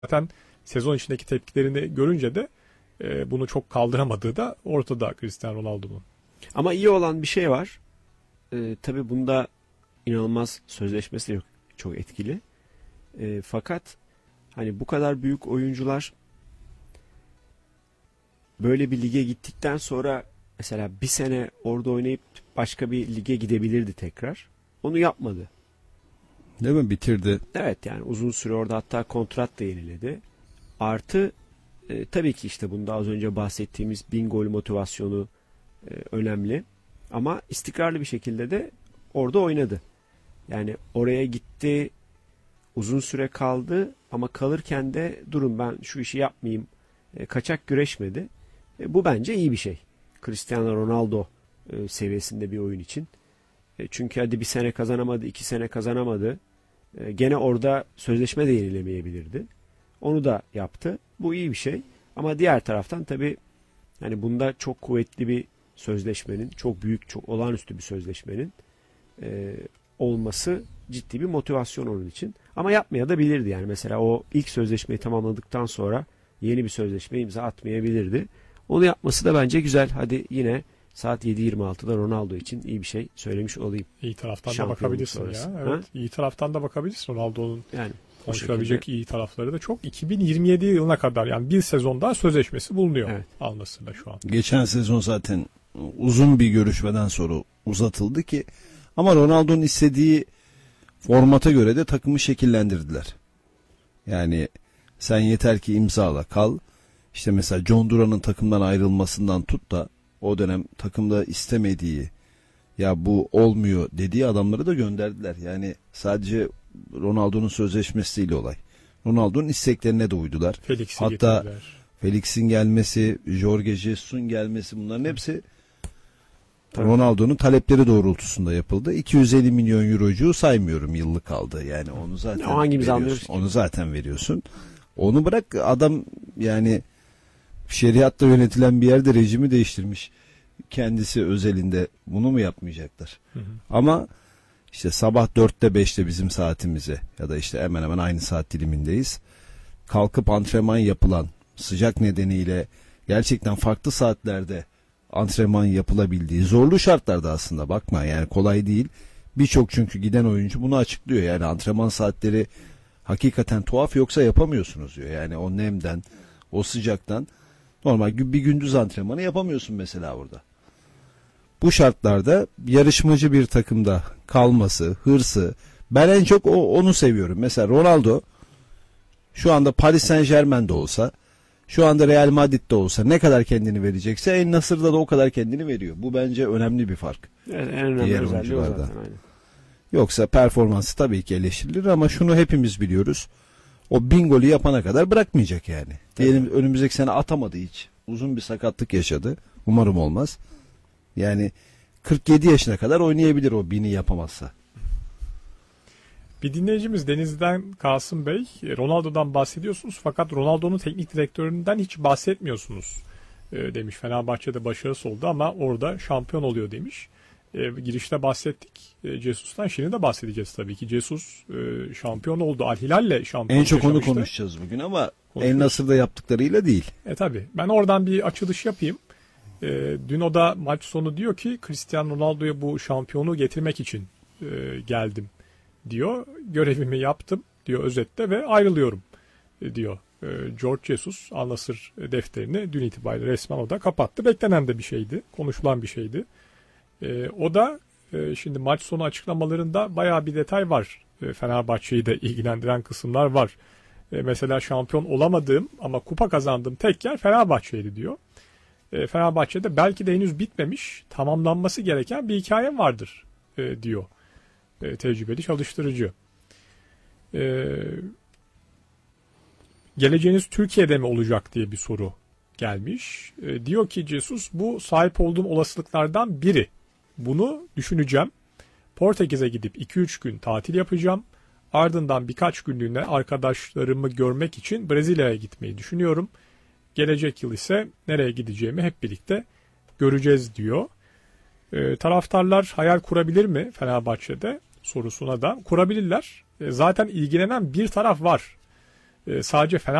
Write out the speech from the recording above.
Zaten sezon içindeki tepkilerini görünce de bunu çok kaldıramadığı da ortada Cristiano Ronaldo'nun. Ama iyi olan bir şey var. Tabii bunda inanılmaz sözleşmesi yok, çok etkili. Fakat hani bu kadar büyük oyuncular böyle bir lige gittikten sonra mesela bir sene orada oynayıp başka bir lige gidebilirdi tekrar. Onu yapmadı. Değil mi? Bitirdi. Evet, yani uzun süre orada, hatta kontrat da yeniledi. Artı tabii ki işte bunda az önce bahsettiğimiz 1000 gol motivasyonu önemli. Ama istikrarlı bir şekilde de orada oynadı. Yani oraya gitti, uzun süre kaldı ama kalırken de durun ben şu işi yapmayayım, kaçak güreşmedi. Bu bence iyi bir şey. Cristiano Ronaldo seviyesinde bir oyun için. Çünkü hadi bir sene kazanamadı, 2 sene kazanamadı. Gene orada sözleşme de yenilemeyebilirdi. Onu da yaptı. Bu iyi bir şey. Ama diğer taraftan tabii yani bunda çok kuvvetli bir sözleşmenin, çok büyük, çok olağanüstü bir sözleşmenin olması ciddi bir motivasyon onun için. Ama yapmaya da bilirdi yani. Mesela o ilk sözleşmeyi tamamladıktan sonra yeni bir sözleşme imza atmayabilirdi. Onu yapması da bence güzel. Hadi yine saat 7.26'da Ronaldo için iyi bir şey söylemiş olayım. İyi taraftan da Şampiyonluk bakabilirsin sonrası. ya. Evet, iyi taraftan da bakabilirsin. Ronaldo'nun Yani konuşulabilecek iyi tarafları da çok. 2027 yılına kadar yani bir sezon daha sözleşmesi bulunuyor almasında şu an. Geçen sezon zaten uzun bir görüşmeden sonra uzatıldı ki, ama Ronaldo'nun istediği formata göre de takımı şekillendirdiler. Yani sen yeter ki imzala kal. İşte mesela John Duran'ın takımdan ayrılmasından tut da o dönem takımda istemediği, ya bu olmuyor dediği adamları da gönderdiler. Yani sadece Ronaldo'nun sözleşmesiyle olay. Ronaldo'nun isteklerine de uydular. Felix'i hatta getirdiler. Felix'in gelmesi, Jorge Jesus'un gelmesi, bunların hepsi Ronaldo'nun talepleri doğrultusunda yapıldı. 250 milyon eurocuğu saymıyorum, yıllık kaldı. Yani onu zaten veriyorsun. Onu zaten veriyorsun. Onu bırak, adam yani şeriatla yönetilen bir yerde rejimi değiştirmiş. Kendisi özelinde bunu mu yapmayacaklar? Hı hı. Ama işte sabah 4'te 5'te bizim saatimize ya da işte hemen hemen aynı saat dilimindeyiz. Kalkıp antrenman yapılan, sıcak nedeniyle gerçekten farklı saatlerde antrenman yapılabildiği zorlu şartlarda, aslında bakma yani kolay değil. Birçok çünkü giden oyuncu bunu açıklıyor. Yani antrenman saatleri hakikaten tuhaf, yoksa yapamıyorsunuz diyor. Yani o nemden, o sıcaktan normal bir gündüz antrenmanı yapamıyorsun mesela orada. Bu şartlarda yarışmacı bir takımda kalması, hırsı, ben en çok onu seviyorum. Mesela Ronaldo şu anda Paris Saint-Germain'de olsa, şu anda Real Madrid'de olsa ne kadar kendini verecekse El Nasır'da da o kadar kendini veriyor. Bu bence önemli bir fark. Evet, en önemli diğer oyuncularda. Zaten, yoksa performansı tabii ki eleştirilir ama şunu hepimiz biliyoruz. O 1000 golü yapana kadar bırakmayacak yani. Diyelim önümüzdeki sene atamadı hiç. Uzun bir sakatlık yaşadı. Umarım olmaz. Yani 47 yaşına kadar oynayabilir o 1000'i yapamazsa. Bir dinleyicimiz Deniz'den Kasım Bey, Ronaldo'dan bahsediyorsunuz fakat Ronaldo'nun teknik direktöründen hiç bahsetmiyorsunuz demiş. Fenerbahçe'de başarısı oldu ama orada şampiyon oluyor demiş. Girişte bahsettik Jesus'tan, şimdi de bahsedeceğiz tabii ki. Jesus şampiyon oldu. Al Hilal'le şampiyon. En çok onu konuşacağız bugün ama El Nasır'da yaptıklarıyla değil. Tabii. Ben oradan bir açılış yapayım. Dün o da maç sonu diyor ki Cristiano Ronaldo'ya bu şampiyonu getirmek için geldim diyor. Görevimi yaptım diyor özette ve ayrılıyorum diyor. George Jesus Al Nassr defterini dün itibariyle resmen o da kapattı. Beklenen de bir şeydi. Konuşulan bir şeydi. O da şimdi maç sonu açıklamalarında bayağı bir detay var. Fenerbahçe'yi de ilgilendiren kısımlar var. Mesela şampiyon olamadığım ama kupa kazandığım tek yer Fenerbahçe'ydi diyor. Fenerbahçe'de belki de henüz bitmemiş, tamamlanması gereken bir hikayem vardır diyor tecrübeli çalıştırıcı. Geleceğiniz Türkiye'de mi olacak diye bir soru gelmiş. Diyor ki Jesus, bu sahip olduğum olasılıklardan biri. Bunu düşüneceğim. Portekiz'e gidip 2-3 gün tatil yapacağım. Ardından birkaç günlüğüne arkadaşlarımı görmek için Brezilya'ya gitmeyi düşünüyorum. Gelecek yıl ise nereye gideceğimi hep birlikte göreceğiz diyor. Taraftarlar hayal kurabilir mi Fenerbahçe'de sorusuna da kurabilirler. Zaten ilgilenen bir taraf var. sadece